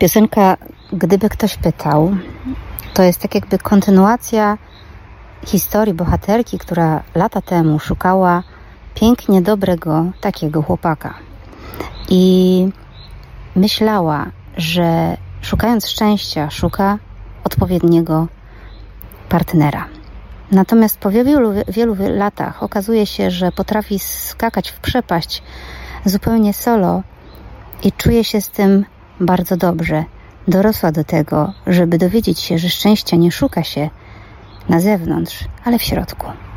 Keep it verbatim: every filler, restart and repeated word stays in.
Piosenka Gdyby ktoś pytał, to jest tak jakby kontynuacja historii bohaterki, która lata temu szukała pięknie dobrego takiego chłopaka. I myślała, że szukając szczęścia, szuka odpowiedniego partnera. Natomiast po wielu, wielu latach okazuje się, że potrafi skakać w przepaść zupełnie solo i czuje się z tym bardzo dobrze. Dorosła do tego, żeby dowiedzieć się, że szczęścia nie szuka się na zewnątrz, ale w środku.